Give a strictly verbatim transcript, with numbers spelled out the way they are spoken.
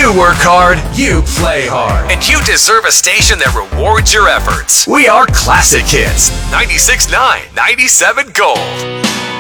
You work hard, you play hard, And you deserve a station that rewards your efforts. we are Classic Hits. ninety-six point nine, ninety-seven Gold.